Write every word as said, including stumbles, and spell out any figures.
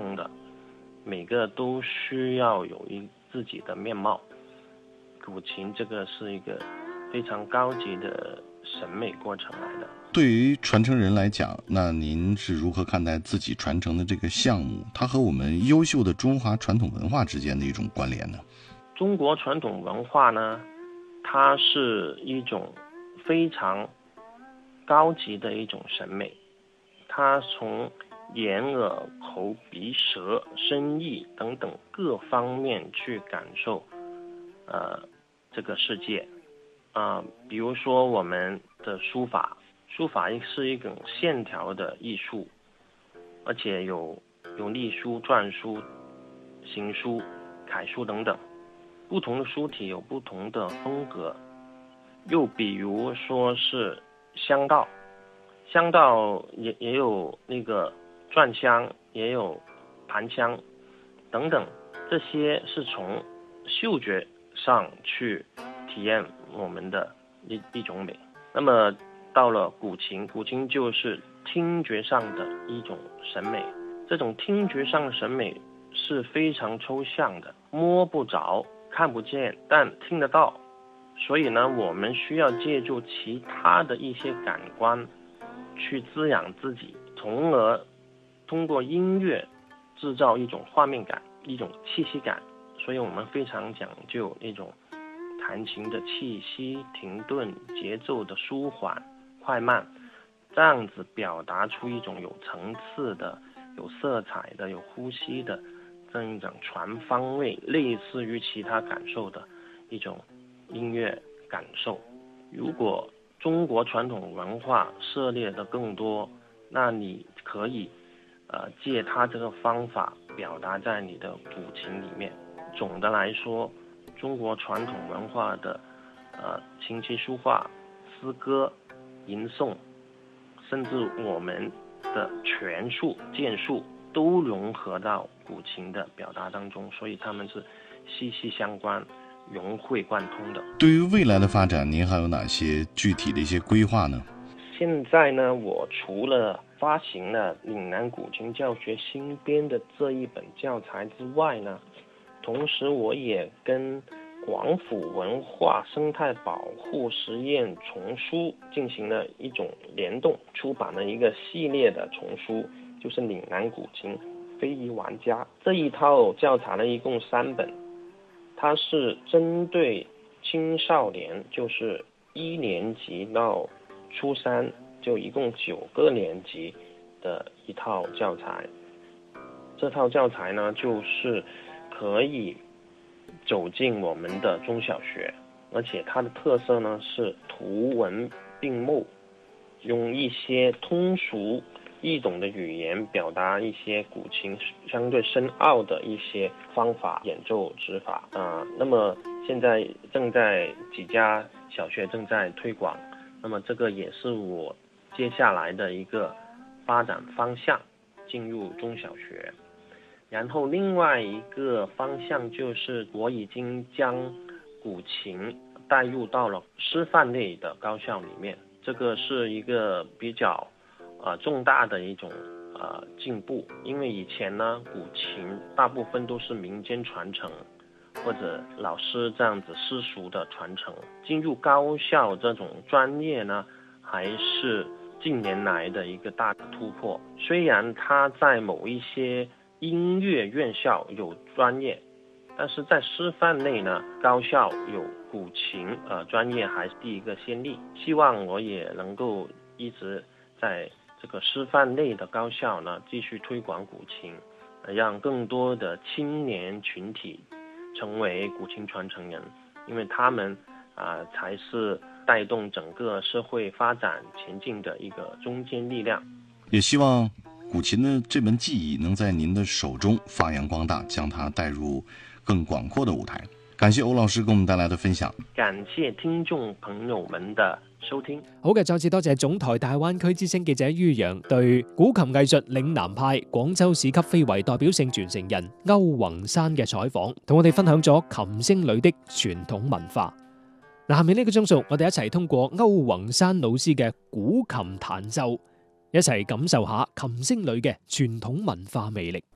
通的，每个都需要有一自己的面貌。古琴这个是一个非常高级的审美过程来的。 对于传承人来讲，那您是如何看待自己传承的这个项目，它和我们优秀的中华传统文化之间的一种关联呢？ 中国传统文化呢，它是一种非常高级的一种审美，它从眼耳口鼻舌身意等等各方面去感受呃这个世界啊、呃，比如说我们的书法，书法是一种线条的艺术，而且有有隶书、篆书、行书、楷书等等，不同的书体有不同的风格。又比如说是香道，香道也也有那个篆香，也有盘香等等，这些是从嗅觉上去体验我们的一一种美。那么到了古琴，古琴就是听觉上的一种审美，这种听觉上的审美是非常抽象的，摸不着看不见，但听得到，所以呢我们需要借助其他的一些感官去滋养自己，从而通过音乐制造一种画面感，一种气息感。所以我们非常讲究一种弹琴的气息、停顿、节奏的舒缓、快慢，这样子表达出一种有层次的、有色彩的、有呼吸的这样一种全方位，类似于其他感受的一种音乐感受。如果中国传统文化涉猎的更多，那你可以呃借它这个方法表达在你的古琴里面。总的来说，中国传统文化的呃琴棋书画、诗歌、吟诵，甚至我们的拳术、剑术都融合到古琴的表达当中，所以它们是息息相关、融会贯通的。 对于未来的发展，您还有哪些具体的一些规划呢？ 现在呢，我除了发行了岭南古琴教学新编的这一本教材之外呢，同时我也跟广府文化生态保护实验丛书进行了一种联动，出版了一个系列的丛书，就是岭南古琴非遗玩家。这一套教材呢一共三本，它是针对青少年，就是一年级到初三，就一共九个年级的一套教材。这套教材呢就是可以走进我们的中小学，而且它的特色呢是图文并茂，用一些通俗易懂的语言表达一些古琴相对深奥的一些方法演奏指法啊、呃。那么现在正在几家小学正在推广，那么这个也是我接下来的一个发展方向，进入中小学。然后另外一个方向就是我已经将古琴带入到了师范类的高校里面，这个是一个比较呃重大的一种呃进步。因为以前呢古琴大部分都是民间传承或者老师这样子私塾的传承，进入高校这种专业呢还是近年来的一个大突破。虽然它在某一些音乐院校有专业，但是在师范类呢，高校有古琴呃专业还是第一个先例。希望我也能够一直在这个师范类的高校呢继续推广古琴，让更多的青年群体成为古琴传承人，因为他们啊、呃、才是带动整个社会发展前进的一个中坚力量。 也希望古琴的这门技艺能在您的手中发扬光大，将它带入更廣闊的舞台。感謝歐老師給我們帶來的分享， 感謝聽眾朋友們的收聽。 好嘅，再次多謝總台大灣區之聲記者于洋對古琴藝術嶺南派廣州市級非遺代表性傳承人歐宏山嘅採訪，同我哋分享咗琴聲裏的傳統文化。嗱，下面呢個鐘數，我哋一齊通過歐宏山老師嘅古琴彈奏，一齊感受下琴聲裏嘅傳統文化魅力。